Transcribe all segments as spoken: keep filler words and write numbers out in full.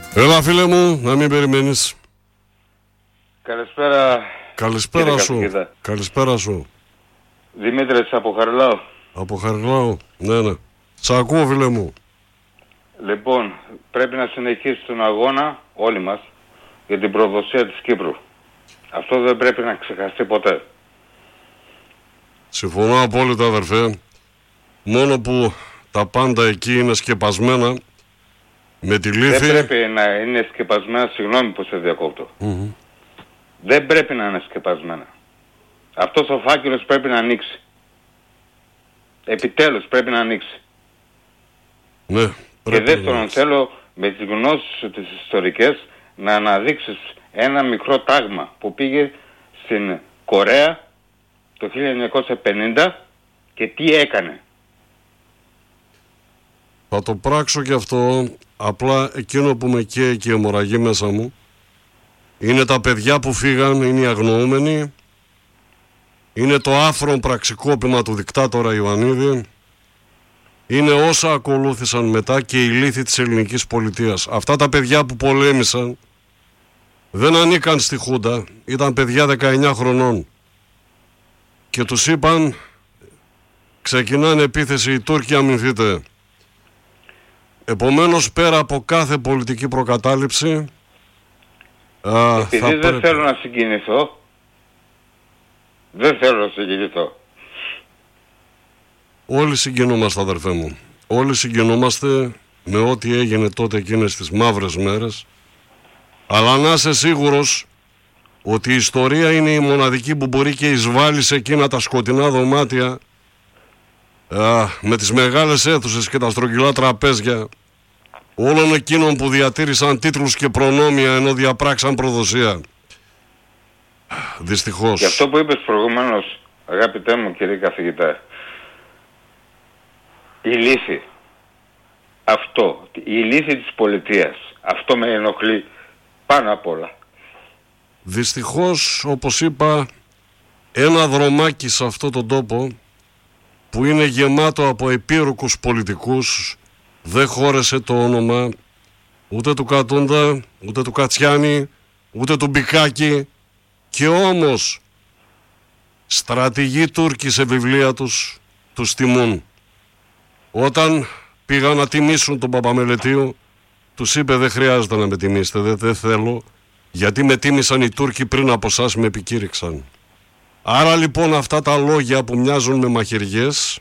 Έλα φίλε μου, να μην περιμένεις. Καλησπέρα. Καλησπέρα σου. Καθηγήτα. Καλησπέρα σου. Δημήτρης από Χαριλάου. Από Χαριλάου, ναι ναι. Σ' ακούω φίλε μου. Λοιπόν, πρέπει να συνεχίσει τον αγώνα όλοι μας για την προδοσία της Κύπρου. Αυτό δεν πρέπει να ξεχαστεί ποτέ. Συμφωνώ απόλυτα αδερφέ. Μόνο που τα πάντα εκεί είναι σκεπασμένα με τη λύθη. Δεν πρέπει να είναι σκεπασμένα, συγγνώμη που σε διακόπτω. Mm-hmm. Δεν πρέπει να είναι σκεπασμένα. Αυτός ο φάκελος πρέπει να ανοίξει. Επιτέλους πρέπει να ανοίξει. Ναι, και δεύτερον θέλω με τις γνώσεις σου τις ιστορικές να αναδείξεις ένα μικρό τάγμα που πήγε στην Κορέα το χίλια εννιακόσια πενήντα και τι έκανε. Θα το πράξω και αυτό, απλά εκείνο που με καίει και αιμορραγεί μέσα μου είναι τα παιδιά που φύγαν, είναι οι αγνοούμενοι, είναι το άφρον πραξικόπημα του δικτάτορα Ιωαννίδη, είναι όσα ακολούθησαν μετά και η λύθη της ελληνικής πολιτείας. Αυτά τα παιδιά που πολέμησαν δεν ανήκαν στη Χούντα, ήταν παιδιά δεκαεννιά χρονών και τους είπαν ξεκινάνε επίθεση οι Τούρκοι, αμυνθείτε. Επομένως πέρα από κάθε πολιτική προκατάληψη α, επειδή θα δεν πρέπει... θέλω να συγκινηθώ δεν θέλω να συγκινηθώ Όλοι συγκινούμαστε αδερφέ μου. Όλοι συγκινούμαστε με ό,τι έγινε τότε εκείνες τις μαύρες μέρες. Αλλά να είσαι σίγουρος ότι η ιστορία είναι η μοναδική που μπορεί και εισβάλλει σε εκείνα τα σκοτεινά δωμάτια α, με τις μεγάλες αίθουσες και τα στρογγυλά τραπέζια όλων εκείνων που διατήρησαν τίτλους και προνόμια ενώ διαπράξαν προδοσία. Δυστυχώς. Και αυτό που είπες προηγουμένως, αγαπητέ μου κύριε καθηγητά, η λύθη, αυτό, η λύθη της πολιτείας, αυτό με ενοχλεί πάνω απ' όλα. Δυστυχώς, όπως είπα, ένα δρομάκι σε αυτό τον τόπο που είναι γεμάτο από επίρρουκους πολιτικούς δεν χώρεσε το όνομα ούτε του Κατούντα, ούτε του Κατσιάνη, ούτε του Μπικάκη και όμως στρατηγοί Τούρκοι σε βιβλία τους τους τιμούν. Όταν πήγαν να τιμήσουν τον Παπαμελετίου τους είπε δεν χρειάζεται να με τιμήσετε, δεν, δεν θέλω γιατί με τίμησαν οι Τούρκοι πριν από εσάς, με επικήρυξαν. Άρα λοιπόν αυτά τα λόγια που μοιάζουν με μαχαιριές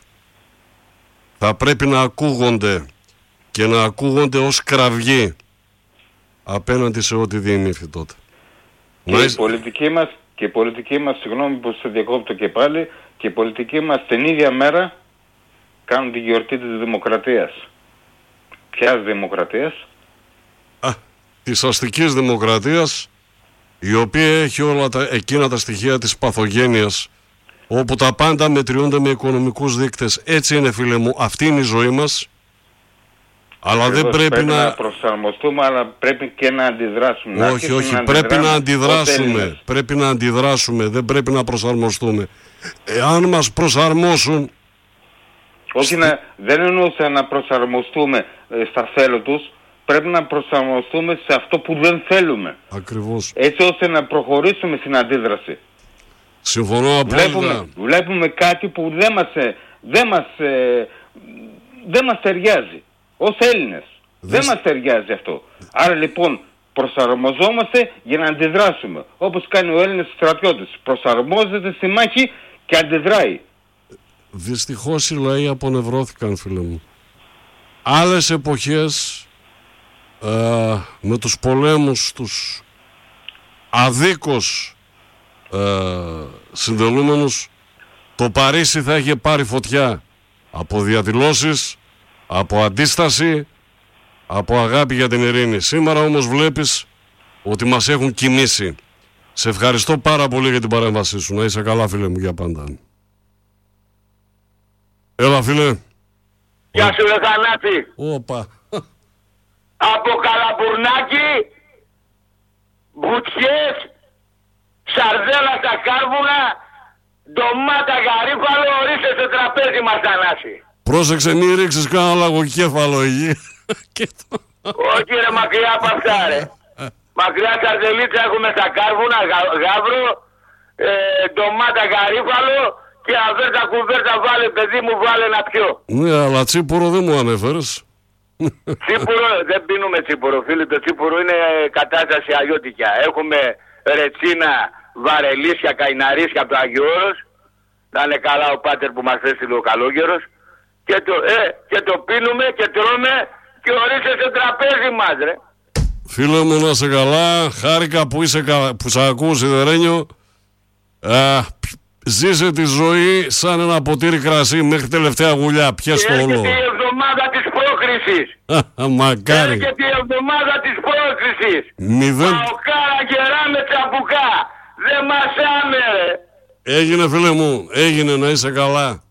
θα πρέπει να ακούγονται και να ακούγονται ως κραυγή απέναντι σε ό,τι διημήφθη τότε. Και η πολιτική μας, και η πολιτική μας, συγγνώμη που σε διακόπτω και πάλι, και η πολιτική μας την ίδια μέρα κάνουν τη γιορτή της δημοκρατίας. Ποιας δημοκρατίας? Α, της αστικής δημοκρατίας, η οποία έχει όλα τα, εκείνα τα στοιχεία της παθογένειας, όπου τα πάντα μετριούνται με οικονομικούς δείκτες. Έτσι είναι φίλε μου, αυτή είναι η ζωή μας. Αλλά δεν πρέπει, πρέπει να... να προσαρμοστούμε, αλλά πρέπει και να αντιδράσουμε. Όχι, να όχι, να πρέπει να αντιδράσουμε. Πρέπει να αντιδράσουμε, δεν πρέπει να προσαρμοστούμε. Εάν μας προσαρμόσουν... Όχι, στη... να, δεν εννοούσα να προσαρμοστούμε ε, στα θέλω τους, πρέπει να προσαρμοστούμε σε αυτό που δεν θέλουμε. Ακριβώς. Έτσι ώστε να προχωρήσουμε στην αντίδραση. Συμφωνώ απόλυτα. Βλέπουμε, βλέπουμε κάτι που δεν μας, δεν μας, ε, δεν μας ταιριάζει. Ως Έλληνες. Δεν, δεν μας ταιριάζει αυτό. Άρα λοιπόν προσαρμοζόμαστε για να αντιδράσουμε. Όπως κάνει ο Έλληνας στρατιώτης. Προσαρμόζεται στη μάχη και αντιδράει. Δυστυχώς οι λαοί απονευρώθηκαν φίλε μου. Άλλες εποχές ε, με τους πολέμους τους αδίκως ε, συνδελούμενους, το Παρίσι θα είχε πάρει φωτιά από διαδηλώσεις, από αντίσταση, από αγάπη για την ειρήνη. Σήμερα όμως βλέπεις ότι μας έχουν κοιμήσει. Σε ευχαριστώ πάρα πολύ για την παρέμβασή σου. Να είσαι καλά φίλε μου για πάντα. Έλα φίλε. Γεια σου ρε Θανάτη. Όπα. Από Καλαπουρνάκι, μπουτιές, σαρδέλα στα κάρβουνα, ντομάτα γαρίφαλο, ορίστε στο τραπέζι μας Θανάση. Πρόσεξε μη ρίξεις κανένα λαγοκέφαλο εκεί. Και το... Όχι ρε, μακριά από αυτά ρε. Μακριά σαρδελίτσα έχουμε στα κάρβουνα, γα- γάβρο, ε, ντομάτα γαρίφαλο και αβέρτα κουβέρτα βάλε παιδί μου, βάλε να πιω. Ναι, αλλά τσίπουρο δεν μου ανέφερες. Τσίπουρο, δεν πίνουμε τσίπουρο φίλε, το τσίπουρο είναι κατάσταση αλλιώτικια. Έχουμε ρετσίνα, βαρελίσια, καϊναρίσια από το Άγιο Όρος. Να είναι καλά ο πάτερ που μας έστειλε ο καλόγερος. Και το, ε, και το πίνουμε και τρώμε και ορίστε στο τραπέζι μας ρε. Φίλε μου, να σε καλά, χάρηκα που, είσαι, κα- που σ' ακούω Σιδερένιο. Α, ζήσε τη ζωή σαν ένα ποτήρι κρασί μέχρι τελευταία γουλιά. Πιες το όλο. Έρχεται η εβδομάδα της πρόκρισης. Μακάρι. Έρχεται η εβδομάδα της πρόκρισης. Μηδέν. Παοκάρα γερά με τσαμπουκά. Δεν μας άμερε. Έγινε φίλε μου, έγινε, να είσαι καλά.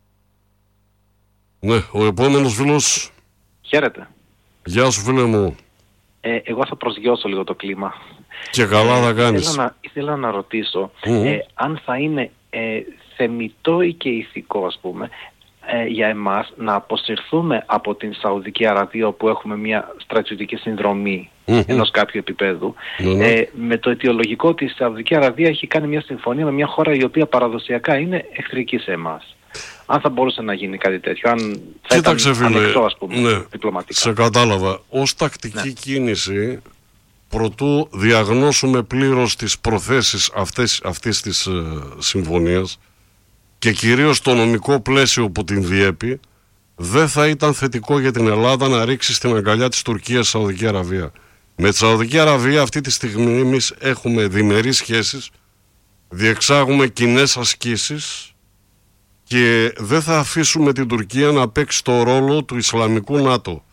Ναι, ο επόμενος φίλος. Χαίρετε. Γεια σου φίλε μου. Ε, εγώ θα προσγειώσω λίγο το κλίμα. Και καλά θα κάνεις. Ήθελα να, ήθελα να ρωτήσω Mm-hmm. ε, αν θα είναι ε, θεμιτό ή και ηθικό, ας πούμε, ε, για εμάς να αποσυρθούμε από την Σαουδική Αραβία, όπου έχουμε μια στρατιωτική συνδρομή Mm-hmm. ενός κάποιου επίπεδου, Mm-hmm. ε, με το αιτιολογικό ότι η Σαουδική Αραβία έχει κάνει μια συμφωνία με μια χώρα η οποία παραδοσιακά είναι εχθρική σε εμάς. Αν θα μπορούσε να γίνει κάτι τέτοιο, αν θα Κοίταξε, ήταν φίλε, ανεκτό, ας πούμε, ναι, διπλωματικά. σε κατάλαβα. Ως τακτική Ναι. κίνηση, προτού διαγνώσουμε πλήρως τις προθέσεις αυτές, αυτής της ε, συμφωνίας και κυρίως το νομικό πλαίσιο που την διέπει, δεν θα ήταν θετικό για την Ελλάδα να ρίξει στην αγκαλιά της Τουρκίας Σαουδική Αραβία. Με τη Σαουδική Αραβία αυτή τη στιγμή εμείς έχουμε διμερείς σχέσεις, διεξάγουμε κοινές ασκήσεις και δεν θα αφήσουμε την Τουρκία να παίξει το ρόλο του Ισλαμικού ΝΑΤΟ.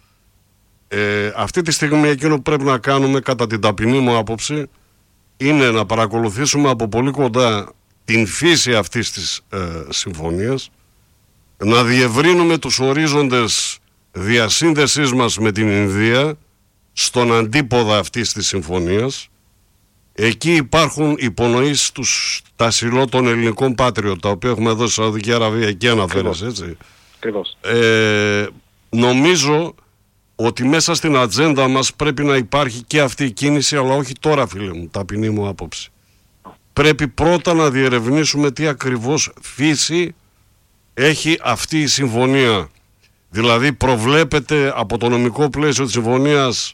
Ε, αυτή τη στιγμή εκείνο που πρέπει να κάνουμε, κατά την ταπεινή μου άποψη, είναι να παρακολουθήσουμε από πολύ κοντά την φύση αυτής της ε, συμφωνίας, να διευρύνουμε τους ορίζοντες διασύνδεσής μας με την Ινδία στον αντίποδα αυτής της συμφωνίας. Εκεί υπάρχουν υπονοήσεις στους τασιλό των ελληνικών πάτριων, τα οποία έχουμε εδώ στη Σαουδική Αραβία, εκεί αναφέρεσαι, έτσι. Ακριβώς. Ε, νομίζω ότι μέσα στην ατζέντα μας πρέπει να υπάρχει και αυτή η κίνηση, αλλά όχι τώρα φίλε μου, ταπεινή μου άποψη. Πρέπει πρώτα να διερευνήσουμε τι ακριβώς φύση έχει αυτή η συμφωνία. Δηλαδή προβλέπεται από το νομικό πλαίσιο της συμφωνίας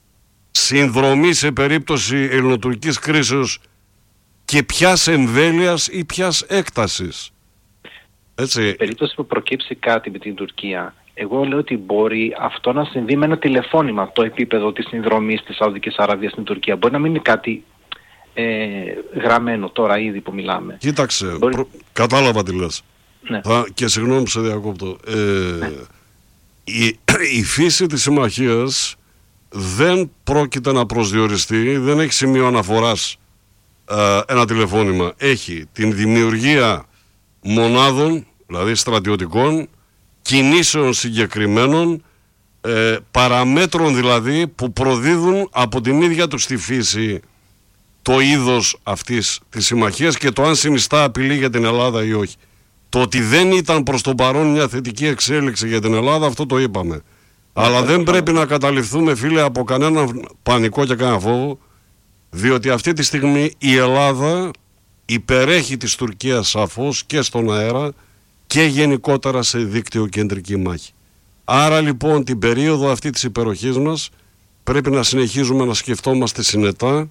συνδρομή σε περίπτωση ελληνοτουρκικής κρίσεως και ποιας εμβέλειας ή ποιας έκτασης. Έτσι. Σε περίπτωση που προκύψει κάτι με την Τουρκία, εγώ λέω ότι μπορεί αυτό να συμβεί με ένα τηλεφώνημα, το επίπεδο της συνδρομής της Σαουδικής Αραβίας στην Τουρκία. Μπορεί να μην είναι κάτι ε, γραμμένο τώρα ήδη που μιλάμε. Κοίταξε, Μπορεί... προ... κατάλαβα τι λες. Ναι. Θα... Και συγγνώμη που σε διακόπτω. Ε, ναι. η... η φύση της συμμαχίας δεν πρόκειται να προσδιοριστεί, δεν έχει σημείο αναφοράς ε, ένα τηλεφώνημα. Έχει την δημιουργία μονάδων, δηλαδή στρατιωτικών, κινήσεων συγκεκριμένων, ε, παραμέτρων δηλαδή που προδίδουν από την ίδια τους τη φύση το είδος αυτής της συμμαχίας και το αν συνιστά απειλή για την Ελλάδα ή όχι. Το ότι δεν ήταν προς το παρόν μια θετική εξέλιξη για την Ελλάδα, αυτό το είπαμε. Αλλά δεν πρέπει να καταληφθούμε φίλε από κανένα πανικό και κανένα φόβο, διότι αυτή τη στιγμή η Ελλάδα υπερέχει της Τουρκίας σαφώς και στον αέρα και γενικότερα σε δίκτυο κεντρική μάχη. Άρα λοιπόν την περίοδο αυτή της υπεροχής μας πρέπει να συνεχίζουμε να σκεφτόμαστε συνετά.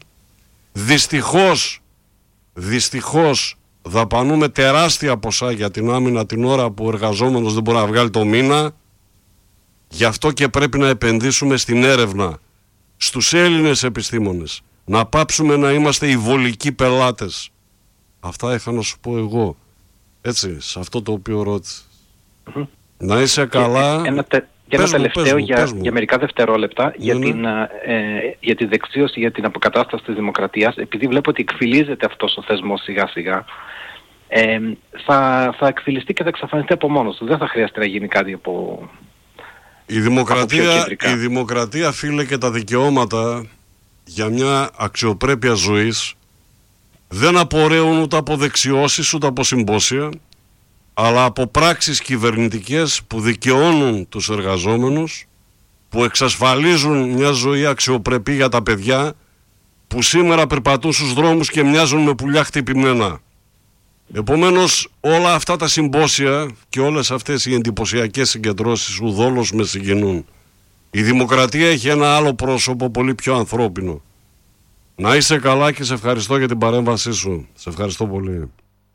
Δυστυχώς, δυστυχώς δαπανούμε τεράστια ποσά για την άμυνα την ώρα που ο εργαζόμενος δεν μπορεί να βγάλει το μήνα. Γι' αυτό και πρέπει να επενδύσουμε στην έρευνα, στους Έλληνες επιστήμονες, να πάψουμε να είμαστε οι βολικοί πελάτες. Αυτά είχα να σου πω εγώ, έτσι, σε αυτό το οποίο ρώτησες. Mm-hmm. Να είσαι καλά. Ένα τε... Για ένα τελευταίο μου, για, για μερικά δευτερόλεπτα ναι, για, ναι. Την, ε, για τη δεξίωση, για την αποκατάσταση της δημοκρατίας, επειδή βλέπω ότι εκφυλίζεται αυτός ο θεσμός σιγά σιγά, ε, θα, θα εκφυλιστεί και θα εξαφανιστεί από μόνος του. Δεν θα χρειάζεται να γίνει κάτι από... Η δημοκρατία, η δημοκρατία, φίλε, και τα δικαιώματα για μια αξιοπρέπεια ζωής δεν απορρέουν ούτε από δεξιώσεις ούτε από συμπόσια, αλλά από πράξεις κυβερνητικές που δικαιώνουν τους εργαζόμενους που εξασφαλίζουν μια ζωή αξιοπρεπή για τα παιδιά που σήμερα περπατούν στους δρόμους και μοιάζουν με πουλιά χτυπημένα. Επομένως όλα αυτά τα συμπόσια και όλες αυτές οι εντυπωσιακές συγκεντρώσεις ουδόλως με συγκινούν. Η δημοκρατία έχει ένα άλλο πρόσωπο πολύ πιο ανθρώπινο. Να είσαι καλά και σε ευχαριστώ για την παρέμβασή σου. Σε ευχαριστώ πολύ.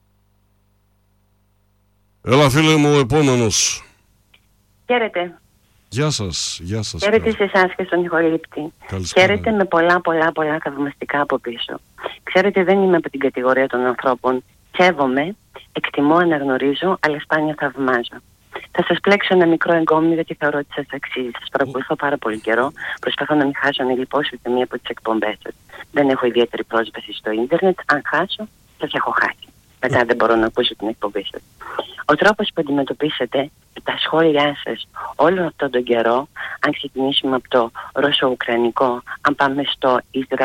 Έλα φίλε μου, ο επόμενος. Χαίρετε. Γεια σας, γεια σας. Χαίρετε σε εσάς και στον ηχολήπτη. Χαίρετε με πολλά πολλά πολλά θαυμαστικά από πίσω. Ξέρετε, δεν είμαι από την κατηγορία των ανθρώπων. Σέβομαι, εκτιμώ, αναγνωρίζω, αλλά σπάνια θαυμάζω. Θα σας πλέξω ένα μικρό εγκόμιο γιατί θεωρώ ότι σας αξίζει. Σας παρακολουθώ πάρα πολύ καιρό. Προσπαθώ να μην χάσω ανελιπώς ούτε μία από τις εκπομπές σας. Δεν έχω ιδιαίτερη πρόσβαση στο ίντερνετ. Αν χάσω, σας έχω χάσει. Μετά δεν μπορώ να ακούσω την εκπομπή σας. Ο τρόπος που αντιμετωπίσατε τα σχόλιά σας όλο αυτόν τον καιρό, αν ξεκινήσουμε από το ρωσο-ουκρανικό, αν πάμε στο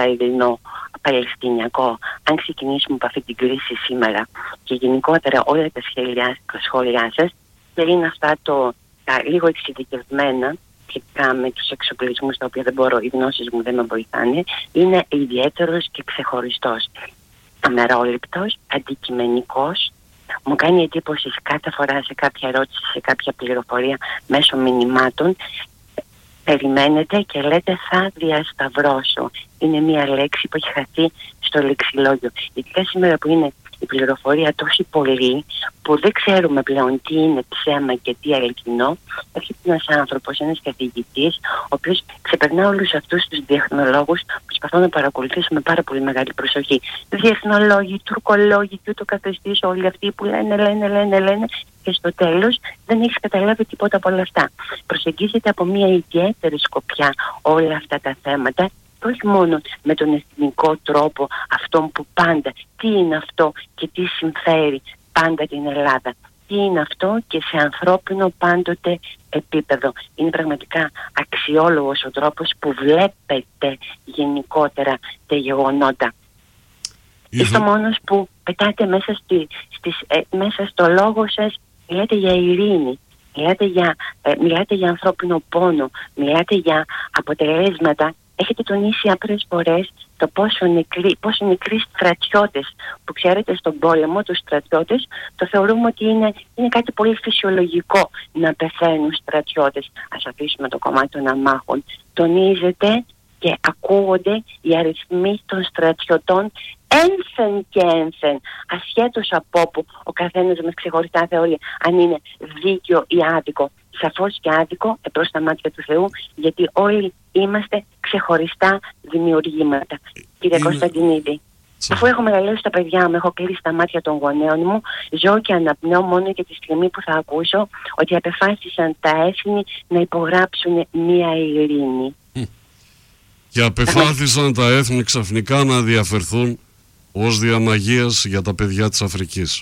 Ισραηλινό-Παλαιστινιακό, αν ξεκινήσουμε από αυτή την κρίση σήμερα και γενικότερα όλα τα σχόλιά, τα σχόλιά σας, και είναι αυτά το, τα λίγο εξειδικευμένα σχετικά με τους εξοπλισμούς, τα οποία δεν μπορώ, οι γνώσεις μου δεν με βοηθάνε, είναι ιδιαίτερος και ξεχωριστός. Αμερόληπτος, αντικειμενικός. Μου κάνει εντύπωση κάθε φορά σε κάποια ερώτηση, σε κάποια πληροφορία μέσω μηνυμάτων, περιμένετε και λέτε θα διασταυρώσω. Είναι μια λέξη που έχει χαθεί στο λεξιλόγιο. Ειδικά σήμερα που είναι η πληροφορία τόσο πολύ που δεν ξέρουμε πλέον τι είναι ψέμα και τι αληθινό, έρχεται ένας άνθρωπος, ένας καθηγητής, ο οποίος ξεπερνά όλους αυτούς τους διεθνολόγους, προσπαθώ να παρακολουθήσω με πάρα πολύ μεγάλη προσοχή. Διεθνολόγοι, τουρκολόγοι και ούτω καθεστής, όλοι αυτοί που λένε, λένε, λένε, λένε και στο τέλος δεν έχεις καταλάβει τίποτα από όλα αυτά. Προσεγγίζεται από μια ιδιαίτερη σκοπιά όλα αυτά τα θέματα. Και όχι μόνο με τον εθνικό τρόπο αυτόν που πάντα τι είναι αυτό και τι συμφέρει πάντα την Ελλάδα. Τι είναι αυτό και σε ανθρώπινο πάντοτε επίπεδο. Είναι πραγματικά αξιόλογος ο τρόπος που βλέπετε γενικότερα τα γεγονότα. Είστε ο μόνος που πετάτε μέσα, στη, στις, ε, μέσα στο λόγο σας, μιλάτε για ειρήνη. Μιλάτε για, ε, μιλάτε για ανθρώπινο πόνο, μιλάτε για αποτελέσματα. Έχετε τονίσει άπειρες φορές το πόσο νεκροί, πόσο νεκροί στρατιώτες που ξέρετε στον πόλεμο, τους στρατιώτες, το θεωρούμε ότι είναι, είναι κάτι πολύ φυσιολογικό να πεθαίνουν στρατιώτες. Ας αφήσουμε το κομμάτι των αμάχων. Τονίζετε και ακούγονται οι αριθμοί των στρατιωτών ένθεν και ένθεν, ασχέτως από όπου ο καθένας μας ξεχωριστά θεωρεί αν είναι δίκαιο ή άδικο. Σαφώς και άδικο προς τα μάτια του Θεού, γιατί όλοι είμαστε ξεχωριστά δημιουργήματα. Κύριε είναι... Κωνσταντινίδη, Σα... αφού έχω μεγαλώσει τα παιδιά μου, έχω κλείσει τα μάτια των γονέων μου, ζω και αναπνέω μόνο για τη στιγμή που θα ακούσω ότι απεφάσισαν τα έθνη να υπογράψουν μία ειρήνη. Και απεφάσισαν τα έθνη ξαφνικά να διαφερθούν ως διαμαγείας για τα παιδιά της Αφρικής.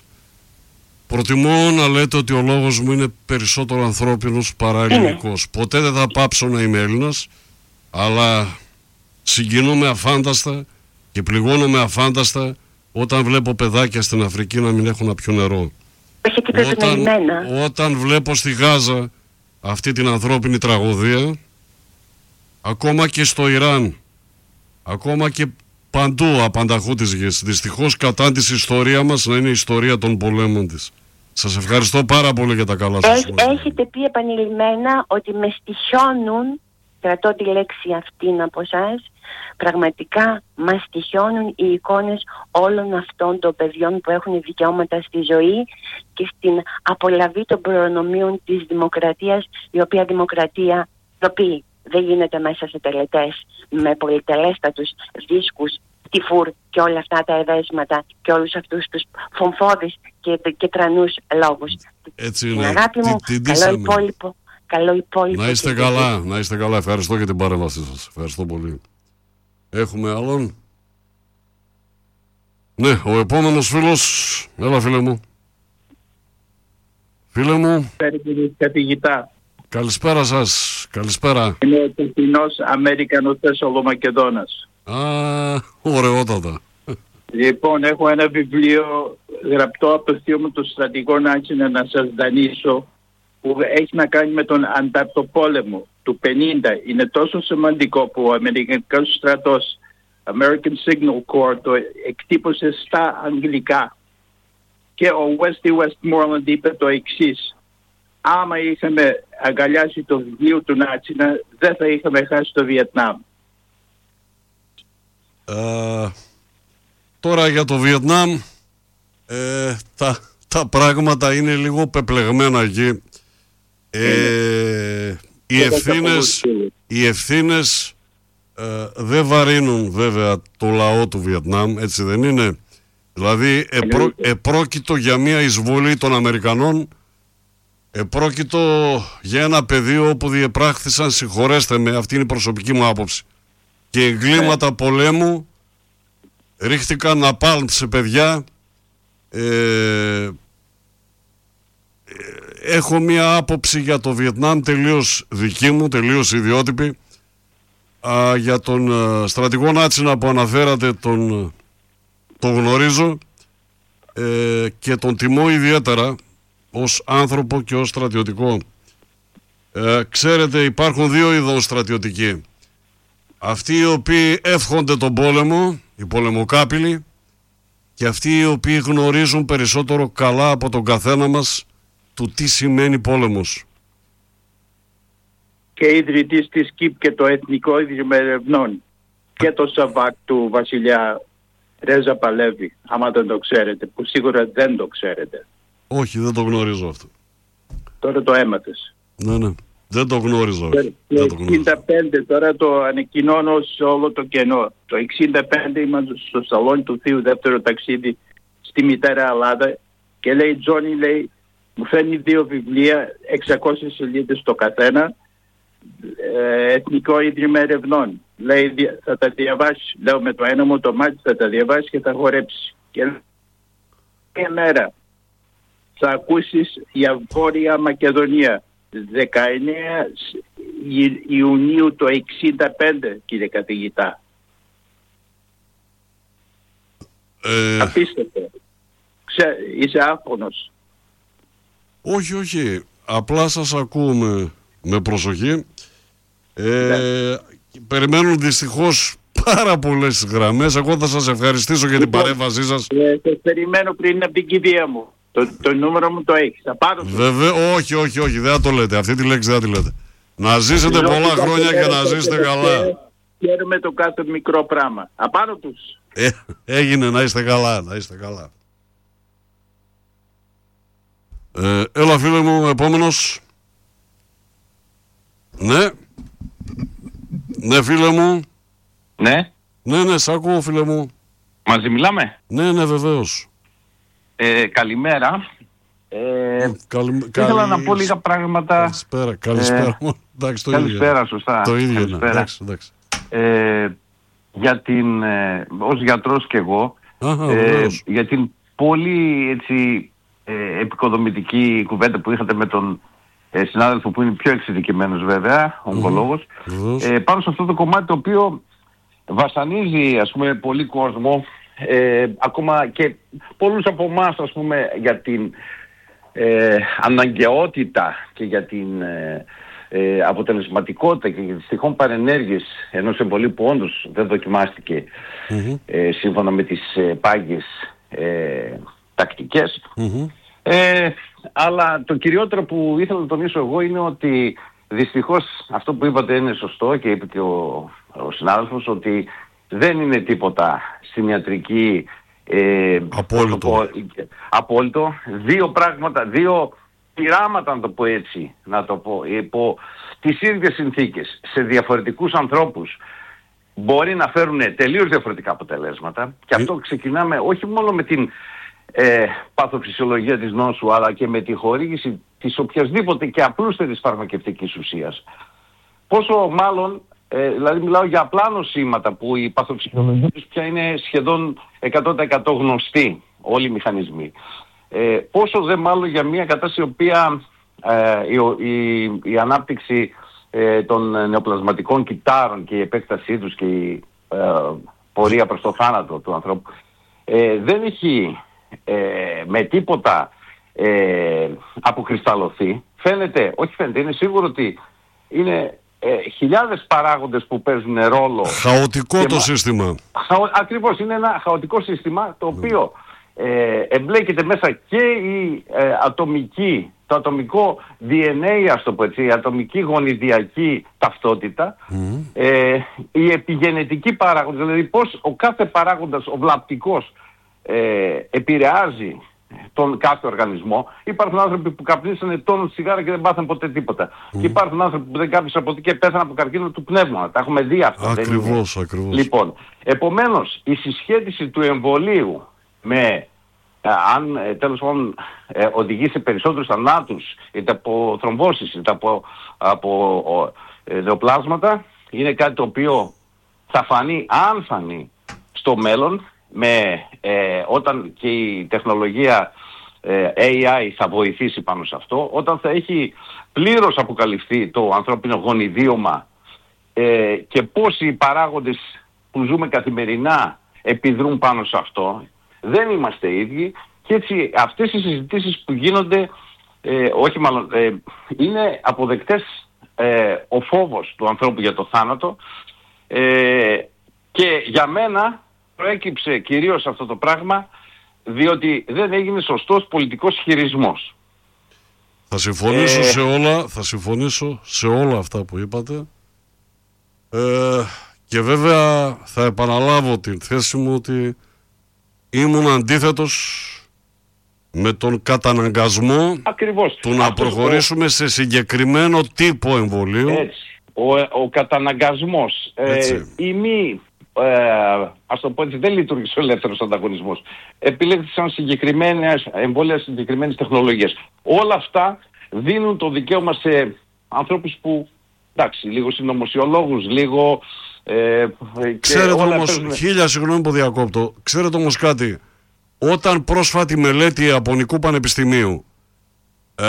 Προτιμώ να λέτε ότι ο λόγος μου είναι περισσότερο ανθρώπινος παρά ελληνικός. Ποτέ δεν θα πάψω να είμαι Έλληνας, αλλά συγκινούμαι αφάνταστα και πληγώνομαι αφάνταστα όταν βλέπω παιδάκια στην Αφρική να μην έχουν να πιούν νερό. Όταν, όταν βλέπω στη Γάζα αυτή την ανθρώπινη τραγωδία, ακόμα και στο Ιράν, ακόμα και παντού απανταχού της γης, δυστυχώς κατά της ιστορία μας να είναι η ιστορία των πολέμων της. Σας ευχαριστώ πάρα πολύ για τα καλά σας. Έχετε πει επανειλημμένα ότι με στοιχιώνουν, κρατώ τη λέξη αυτή από εσάς, πραγματικά μας στοιχιώνουν οι εικόνες όλων αυτών των παιδιών που έχουν δικαιώματα στη ζωή και στην απολαβή των προνομίων της δημοκρατίας, η οποία δημοκρατία τροπή. Δεν γίνεται μέσα σε τελετές με πολυτελέστατους δίσκους, τυφούρ και όλα αυτά τα εδέσματα και όλους αυτούς τους φομφώδεις και, και τρανούς λόγους. Έτσι είναι. Αγάπη μου, τι, τι καλό υπόλοιπο. Καλό υπόλοιπο. Να είστε καλά, να είστε καλά. Ευχαριστώ για την παρέμβασή σας. Ευχαριστώ πολύ. Έχουμε άλλον. Ναι, ο επόμενος φίλος. Έλα φίλε μου. Φίλε μου. Καθηγητά. Καλησπέρα σας. Καλησπέρα. Είμαι ο τεχνός Αμερικανός Θεσσαλομακεδόνας. Α, ωραιότατα. Λοιπόν, έχω ένα βιβλίο γραπτό από το θείο μου του στρατηγό Νάτσινα να σας δανείσω, που έχει να κάνει με τον Ανταρτοπόλεμο. του πενήντα είναι τόσο σημαντικό που ο Αμερικανικός στρατός, American Signal Corps, το εκτύπωσε στα αγγλικά. Και ο Westy Westmoreland είπε το εξής: άμα είχαμε αγκαλιάσει το βιβλίο του Νάτσινα, δεν θα είχαμε χάσει το Βιετνάμ. Ε, τώρα για το Βιετνάμ, ε, τα, τα πράγματα είναι λίγο πεπλεγμένα εκεί. Ε, οι ευθύνες, οι ευθύνες ε, δεν βαρύνουν βέβαια το λαό του Βιετνάμ, έτσι δεν είναι? Δηλαδή επρό, επρόκειτο για μια εισβολή των Αμερικανών, επρόκειτο για ένα πεδίο όπου διεπράχθησαν, συγχωρέστε με, αυτή είναι η προσωπική μου άποψη, και εγκλήματα πολέμου, ρίχτηκαν ναπάλμ σε παιδιά. ε, Έχω μία άποψη για το Βιετνάμ τελείως δική μου, τελείως ιδιότυπη. Α, για τον α, στρατηγό Νάτσινα που αναφέρατε, τον, τον γνωρίζω ε, και τον τιμώ ιδιαίτερα ως άνθρωπο και ως στρατιωτικό. Ε, ξέρετε, υπάρχουν δύο είδων στρατιωτικοί. Αυτοί οι οποίοι εύχονται τον πόλεμο, οι πολεμοκάπηλοι, και αυτοί οι οποίοι γνωρίζουν περισσότερο καλά από τον καθένα μας του τι σημαίνει πόλεμος. Και ιδρυτής της ΚΙΠ και το Εθνικό Ίδρυμα Ερευνών και το ΣΑΒΑΚ του βασιλιά Ρέζα Παλέβη, άμα δεν το ξέρετε, που σίγουρα δεν το ξέρετε. Όχι, δεν το γνωρίζω αυτό. Τώρα το έμαθες. Ναι, ναι, δεν το γνώριζα. Το εξήντα πέντε τώρα το ανακοινώνω σε όλο το κενό. Το εξήντα πέντε ήμουν στο σαλόνι του θείου, δεύτερο ταξίδι στη μητέρα Ελλάδα, και λέει Τζόνι, λέει, μου φέρνει δύο βιβλία, εξακόσιες σελίδες το καθένα, ε, Εθνικό Ίδρυμα Ερευνών. Λέει, θα τα διαβάσει. Λέω, με το ένα μου το μάτι θα τα διαβάσει και θα χορέψει. Και λέει, μια μέρα θα ακούσεις για Βόρεια Μακεδονία. δεκαεννέα Ιουνίου το εξήντα πέντε, κύριε καθηγητά. Ε... Απίστευτο. Ξέ, είσαι άφωνος. Όχι, όχι. Απλά σας ακούμε με προσοχή. Ε, ναι. Περιμένουν δυστυχώς πάρα πολλές γραμμές. Εγώ θα σας ευχαριστήσω για την λοιπόν, παρέμβασή σας. Ε, σας περιμένω πριν από την κηδεία μου. Το, το νούμερο μου το έχεις. Θα πάρω το. Βέβαια, όχι, όχι, όχι. Δεν θα το λέτε. Αυτή τη λέξη δεν θα τη λέτε. Να ζήσετε Λέω πολλά χρόνια και να ζήσετε καλά. Χαίρομαι το κάθε μικρό πράγμα. Απάνω τους. Ε, έγινε, να είστε καλά, να είστε καλά. Ε, έλα φίλε μου, επόμενος. Ναι. Ναι φίλε μου. Ναι. Ναι, ναι, σ' ακούω φίλε μου. Μαζί μιλάμε. Ναι, ναι, βεβαίως. Ε, καλημέρα. Ε, Καλη... Ήθελα καλη... να πω λίγα πράγματα. Καλησπέρα, καλησπέρα. Ε, εντάξει, το καλησπέρα, ίδιο. σωστά. Το ίδιο καλησπέρα. είναι, εντάξει, εντάξει. Ε, για την, ε, ως γιατρός και εγώ, Αχα, ε, για την πολύ έτσι, ε, επικοδομητική κουβέντα που είχατε με τον ε, συνάδελφο που είναι πιο εξειδικευμένος βέβαια, ογκολόγος, mm-hmm. ε, πάνω σε αυτό το κομμάτι το οποίο βασανίζει ας πούμε πολύ κόσμο, ε, ακόμα και πολλούς από εμάς ας πούμε για την ε, αναγκαιότητα και για την ε, ε, αποτελεσματικότητα και για τις τυχόν παρενέργειες ενός εμβολίου που όντως δεν δοκιμάστηκε mm-hmm. ε, σύμφωνα με τις ε, πάγιες ε, τακτικές. Mm-hmm. Ε, αλλά το κυριότερο που ήθελα να τονίσω εγώ είναι ότι δυστυχώς αυτό που είπατε είναι σωστό και είπε και ο, ο συνάδελφος, ότι δεν είναι τίποτα στην ιατρική ε, απόλυτο. πω, απόλυτο. Δύο πράγματα, δύο πειράματα να το πω έτσι, να το πω, υπό τις ίδιες συνθήκες σε διαφορετικούς ανθρώπους μπορεί να φέρουν τελείως διαφορετικά αποτελέσματα και αυτό ξεκινάμε όχι μόνο με την ε, παθοφυσιολογία της νόσου αλλά και με τη χορήγηση της οποιασδήποτε και απλούστερης φαρμακευτικής ουσίας. Πόσο μάλλον, ε, δηλαδή μιλάω για απλά νοσήματα που η παθοφυσιολογία τους πια είναι σχεδόν εκατό τοις εκατό γνωστή όλοι οι μηχανισμοί. Ε, πόσο δε μάλλον για μια κατάσταση η οποία ε, η, η, η ανάπτυξη ε, των νεοπλασματικών κυτάρων και η επέκτασή τους και η ε, πορεία προς το θάνατο του ανθρώπου ε, δεν έχει ε, με τίποτα ε, αποκρισταλωθεί. Φαίνεται, όχι φαίνεται, είναι σίγουρο ότι είναι ε, χιλιάδες παράγοντες που παίζουν ρόλο. Χαοτικό το μα... σύστημα. Χαο... Ακριβώς, είναι ένα χαοτικό σύστημα το οποίο ε, εμπλέκεται μέσα και η ε, ατομική, το ατομικό ντι εν έι, ας το πω έτσι, η ατομική γονιδιακή ταυτότητα, mm. ε, η επιγενετική παράγοντα, δηλαδή πώς ο κάθε παράγοντας, ο βλαπτικός, ε, επηρεάζει τον κάθε οργανισμό. Υπάρχουν άνθρωποι που καπνίσανε τόνο τσιγάρα και δεν πάθαν ποτέ τίποτα. Mm. Και υπάρχουν άνθρωποι που δεν κάπνισαν ποτέ και πέθαναν από καρκίνο του πνεύμονα. Τα έχουμε δει αυτά. Ακριβώς, ακριβώς. Λοιπόν, επομένως, η συσχέτιση του εμβολίου με ε, αν ε, τέλος πάντων ε, οδηγεί σε περισσότερους θανάτους, είτε από θρομβώσεις, είτε από, από ε, νεοπλάσματα, είναι κάτι το οποίο θα φανεί, αν φανεί στο μέλλον, με, ε, όταν και η τεχνολογία ε, έι άι θα βοηθήσει πάνω σε αυτό, όταν θα έχει πλήρως αποκαλυφθεί το ανθρώπινο γονιδίωμα ε, και πώς οι παράγοντες που ζούμε καθημερινά επιδρούν πάνω σε αυτό, δεν είμαστε ίδιοι, και έτσι αυτές οι συζητήσεις που γίνονται, ε, όχι μάλλον, ε, είναι αποδεκτές ε, ο φόβος του ανθρώπου για το θάνατο, ε, και για μένα προέκυψε κυρίως αυτό το πράγμα διότι δεν έγινε σωστός πολιτικός χειρισμός. Θα συμφωνήσω, ε... σε όλα, θα συμφωνήσω σε όλα αυτά που είπατε, ε, και βέβαια θα επαναλάβω την θέση μου ότι ήμουν αντίθετος με τον καταναγκασμό. Ακριβώς. Του να προχωρήσουμε το... σε συγκεκριμένο τύπο εμβολίου. Έτσι. Ο, ο καταναγκασμός, ε, η μη... Ε, ας το πω έτσι, δεν λειτουργήσε ο ελεύθερος ανταγωνισμός. Επιλέξαν συγκεκριμένες εμβόλια, συγκεκριμένες τεχνολογίες. Όλα αυτά δίνουν το δικαίωμα σε ανθρώπους που, εντάξει, λίγο συνωμοσιολόγους, λίγο... Ε, Ξέρετε όμως, παίζουν... χίλια συγγνώμη που διακόπτω, ξέρετε όμως κάτι, όταν πρόσφατη μελέτη Ιαπωνικού Πανεπιστημίου ε,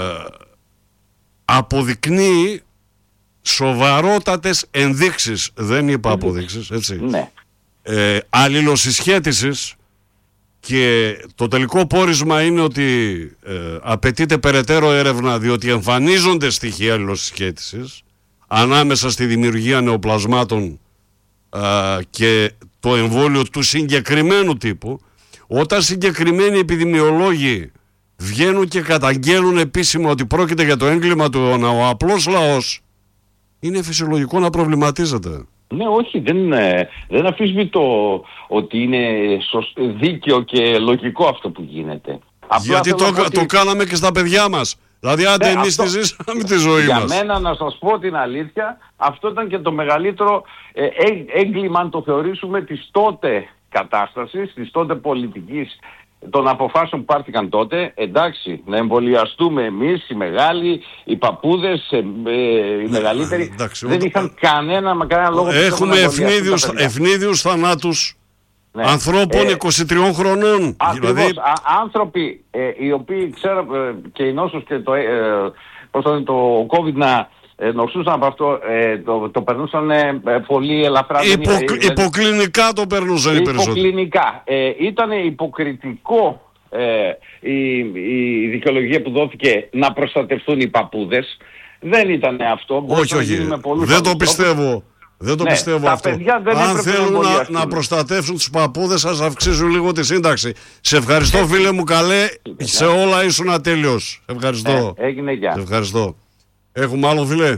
αποδεικνύει σοβαρότατες ενδείξεις, δεν είπα αποδείξεις, έτσι, ναι. ε, αλληλοσυσχέτισης, και το τελικό πόρισμα είναι ότι ε, απαιτείται περαιτέρω έρευνα, διότι εμφανίζονται στοιχεία αλληλοσυσχέτισης ανάμεσα στη δημιουργία νεοπλασμάτων ε, και το εμβόλιο του συγκεκριμένου τύπου. Όταν συγκεκριμένοι επιδημιολόγοι βγαίνουν και καταγγέλουν επίσημα ότι πρόκειται για το έγκλημα του αιώνα, ο απλός λαός είναι φυσιολογικό να προβληματίζεται. Ναι, όχι, δεν, δεν αφισβητώ ότι είναι σωστό, δίκαιο και λογικό αυτό που γίνεται. Γιατί το, ότι... το κάναμε και στα παιδιά μας. Δηλαδή, άντε, ναι, εμείς αυτό... τη ζήσαμε τη ζωή για μας. Για μένα, να σας πω την αλήθεια, αυτό ήταν και το μεγαλύτερο ε, έγκλημα, αν το θεωρήσουμε, της τότε κατάστασης, της τότε πολιτικής, των αποφάσεων που πάρθηκαν τότε. Εντάξει, να εμβολιαστούμε εμείς, οι μεγάλοι, οι παππούδες, ε, ε, οι μεγαλύτεροι, εντάξει, δεν ό, είχαν κανένα, μα κανένα λόγο. Έχουμε ευνίδιους, ευνίδιους θανάτους, ναι, ανθρώπων ε, είκοσι τριών χρονών. Ακριβώς, δηλαδή... α, άνθρωποι ε, οι οποίοι ξέρω ε, και οι νόσους και το, ε, πώς το, το COVID να ε, νοσούσαν από αυτό, ε, το, το περνούσαν ε, πολύ ελαφρά. Υπο, ε, υποκλινικά το περνούσαν οι περισσότεροι. Υποκλινικά. Ε, ήταν υποκριτικό ε, η, η δικαιολογία που δόθηκε να προστατευτούν οι παππούδες. Δεν ήταν αυτό. Όχι, όχι. Δεν το πιστεύω. Δεν το ναι, πιστεύω αυτό. Αν θέλουν να, να προστατεύσουν τους παππούδες, ας αυξήσουν λίγο τη σύνταξη. Σε ευχαριστώ, ε, φίλε μου, καλέ. Ε, σε όλα ήσουν ατέλειος. Ευχαριστώ. Ε, έγινε γεια. Ευχαριστώ. Έχουμε άλλο, φίλε?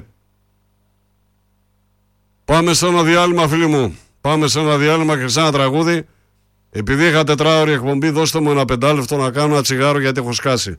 Πάμε σε ένα διάλειμμα, φίλοι μου. Πάμε σε ένα διάλειμμα και σε ένα τραγούδι. Επειδή είχα τετράωρη εκπομπή, δώστε μου ένα πεντάλεπτο να κάνω ένα τσιγάρο, γιατί έχω σκάσει.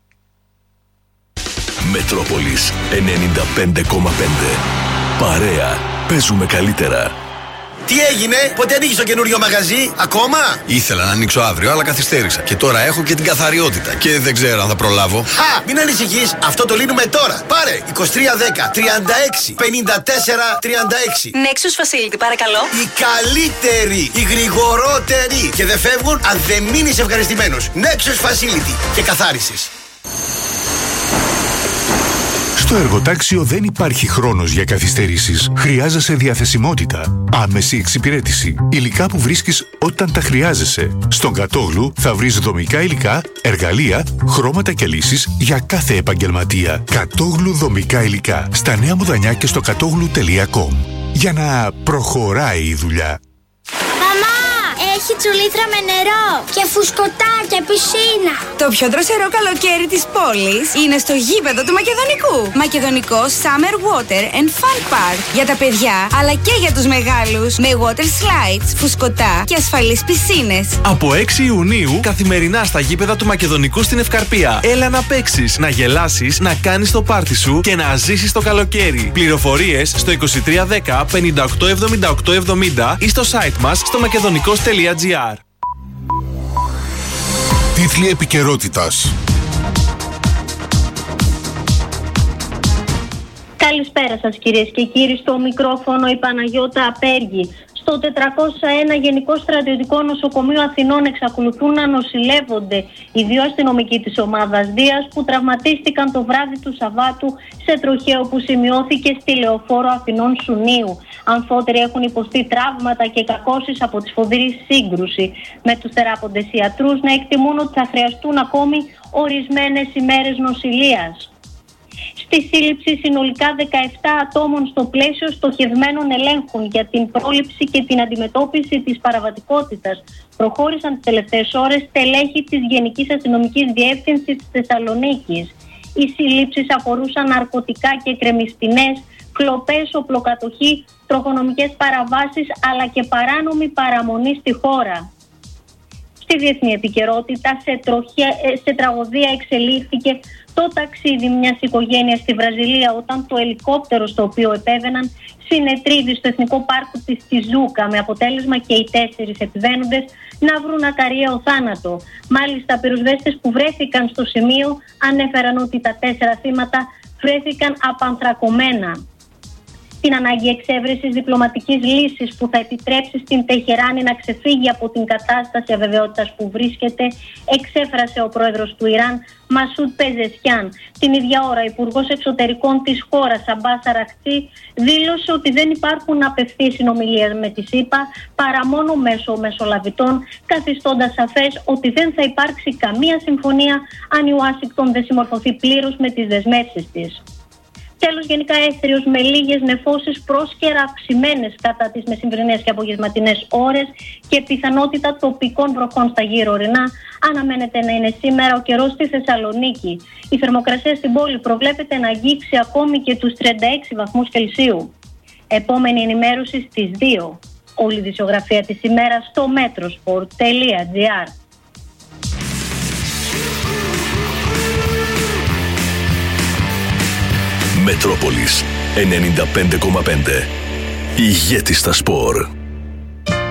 Μετρόπολης ενενήντα πέντε κόμμα πέντε. Παρέα. Παίζουμε καλύτερα. Τι έγινε, πότε ανοίγεις το καινούριο μαγαζί, ακόμα? Ήθελα να ανοίξω αύριο, αλλά καθυστέρησα. Και τώρα έχω και την καθαριότητα. Και δεν ξέρω αν θα προλάβω. Χα! Μην ανησυχείς, αυτό το λύνουμε τώρα. Πάρε είκοσι τρία δέκα τριάντα έξι πενήντα τέσσερα τριάντα έξι. Nexus Facility, παρακαλώ. Οι καλύτεροι, οι γρηγορότεροι. Και δεν φεύγουν αν δεν μείνεις ευχαριστημένος. Nexus Facility και καθάρισες. Στο Στο εργοτάξιο δεν υπάρχει χρόνος για καθυστερήσεις. Χρειάζεσαι διαθεσιμότητα, άμεση εξυπηρέτηση, υλικά που βρίσκεις όταν τα χρειάζεσαι. Στον Κατόγλου θα βρεις δομικά υλικά, εργαλεία, χρώματα και λύσεις για κάθε επαγγελματία. Κατόγλου δομικά υλικά. Στα Νέα Μουδανιά και στο κατόγλου τελεία κομ. Για να προχωράει η δουλειά. Έχει τσουλήθρα με νερό και φουσκωτά και πισίνα. Το πιο δροσερό καλοκαίρι της πόλης είναι στο γήπεδο του Μακεδονικού. Μακεδονικό Summer Water and Fun Park. Για τα παιδιά αλλά και για τους μεγάλους. Με water slides, φουσκωτά και ασφαλείς πισίνες. Από έξι Ιουνίου καθημερινά στα γήπεδα του Μακεδονικού στην Ευκαρπία. Έλα να παίξεις, να γελάσεις, να κάνεις το πάρτι σου και να ζήσεις το καλοκαίρι. Πληροφορίες στο είκοσι τρία δέκα πενήντα οκτώ εβδομήντα οκτώ εβδομήντα ή στο site μας στο μακεδονικός τελεία τζι άρ. Τίτλοι επικαιρότητας. Καλησπέρα σας κυρίες και κύριοι, στο μικρόφωνο η Παναγιώτα Απέργη. Στο τετρακόσια ένα Γενικό Στρατιωτικό Νοσοκομείο Αθηνών εξακολουθούν να νοσηλεύονται οι δύο αστυνομικοί της ομάδας Δίας που τραυματίστηκαν το βράδυ του Σαββάτου σε τροχαίο που σημειώθηκε στη Λεωφόρο Αθηνών Σουνίου. Αμφότεροι έχουν υποστεί τραύματα και κακώσεις από τη σφοδρή σύγκρουση, με τους θεράποντες ιατρούς να εκτιμούν ότι θα χρειαστούν ακόμη ορισμένες ημέρες νοσηλείας. Στη σύλληψη συνολικά δεκαεπτά ατόμων στο πλαίσιο στοχευμένων ελέγχων για την πρόληψη και την αντιμετώπιση της παραβατικότητας προχώρησαν τις τελευταίες ώρες στελέχη της Γενικής Αστυνομικής Διεύθυνσης της Θεσσαλονίκης. Οι συλλήψεις αφορούσαν ναρκωτικά και κρεμιστινές, κλοπές, οπλοκατοχή, τροχονομικές παραβάσεις αλλά και παράνομη παραμονή στη χώρα. Στη διεθνή επικαιρότητα, σε, τροχιά, σε τραγωδία εξελίχθηκε το ταξίδι μιας οικογένειας στη Βραζιλία όταν το ελικόπτερο στο οποίο επέβαιναν συνετρίβει στο Εθνικό Πάρκο της Τιζούκα, με αποτέλεσμα και οι τέσσερις επιβαίνοντες να βρουν ακαριαίο θάνατο. Μάλιστα, πυροσβέστες που βρέθηκαν στο σημείο ανέφεραν ότι τα τέσσερα θύματα βρέθηκαν απανθρακωμένα. Την ανάγκη εξέβρεσης διπλωματικής λύσης που θα επιτρέψει στην Τεχεράνη να ξεφύγει από την κατάσταση αβεβαιότητας που βρίσκεται, εξέφρασε ο πρόεδρος του Ιράν, Μασούντ Πεζεσιάν. Την ίδια ώρα, ο Υπουργός Εξωτερικών της χώρας, Αμπάς Αραχτσί, δήλωσε ότι δεν υπάρχουν απευθείας συνομιλίες με τη ΣΥΠΑ παρά μόνο μέσω μεσολαβητών, καθιστώντας σαφές ότι δεν θα υπάρξει καμία συμφωνία αν η Ουάσιγκτον δεν συμμορφωθεί πλήρως με τις δεσμεύσεις της. Τέλος, γενικά έθριος με λίγες νεφώσεις πρόσκαιρα αυξημένες κατά τις μεσημβρινές και απογευματινές ώρες και πιθανότητα τοπικών βροχών στα γύρω ορεινά. Αναμένεται να είναι σήμερα ο καιρός στη Θεσσαλονίκη. Η θερμοκρασία στην πόλη προβλέπεται να αγγίξει ακόμη και τους τριάντα έξι βαθμούς Κελσίου. Επόμενη ενημέρωση στις δύο. Όλη η ειδησιογραφία της ημέρας στο metrosport τελεία τζι άρ. Μετρόπολης ενενήντα πέντε κόμμα πέντε. Ηγέτη στα σπορ.